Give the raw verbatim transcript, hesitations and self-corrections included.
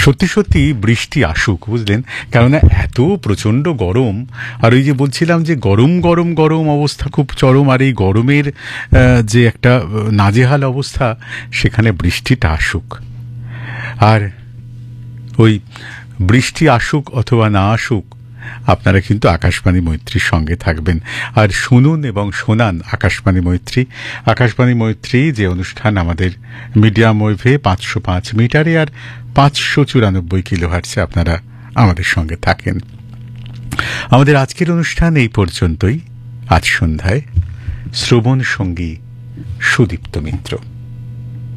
সত্যি সত্যি বৃষ্টি আসুক, বুঝলেন, কেননা এত প্রচণ্ড গরম। আর ওই যে বলছিলাম যে গরম গরম গরম অবস্থা খুব চরম, আর এই গরমের যে একটা নাজেহাল অবস্থা, সেখানে বৃষ্টিটা আসুক। আর ওই বৃষ্টি আসুক অথবা না আসুক, আপনারা কিন্তু আকাশবাণী মৈত্রীর সঙ্গে থাকবেন আর শুনুন এবং শোনান আকাশবাণী মৈত্রী। আকাশবাণী মৈত্রী যে অনুষ্ঠান আমাদের মিডিয়াম ওয়েভে পাঁচশো পাঁচ মিটারে আর পাঁচশো চুরানব্বই কিলো হার্টসে আপনারা আমাদের সঙ্গে থাকেন। আমাদের আজকের অনুষ্ঠান এই পর্যন্তই। আজ সন্ধ্যায় শ্রবণ সঙ্গী সুদীপ্ত মিত্র।